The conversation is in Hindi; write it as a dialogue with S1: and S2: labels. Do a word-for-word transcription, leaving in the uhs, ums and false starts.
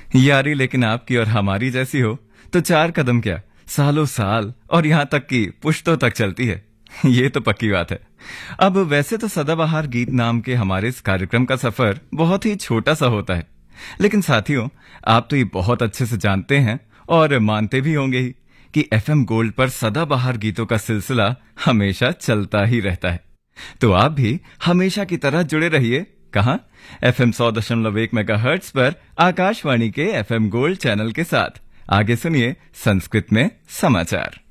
S1: यारी लेकिन आपकी और हमारी जैसी हो तो चार कदम क्या, सालों साल और यहाँ तक कि पुश्तों तक चलती है। ये तो पक्की बात है। अब वैसे तो सदाबहार गीत नाम के हमारे इस कार्यक्रम का सफर बहुत ही छोटा सा होता है, लेकिन साथियों आप तो ये बहुत अच्छे से जानते हैं और मानते भी होंगे ही कि एफएम गोल्ड पर सदाबहार गीतों का सिलसिला हमेशा चलता ही रहता है। तो आप भी हमेशा की तरह जुड़े रहिए। कहां? एफएम सौ दशमलव एक मेगाहर्ट्ज पर आकाशवाणी के एफएम गोल्ड चैनल के साथ। आगे सुनिए संस्कृत में समाचार।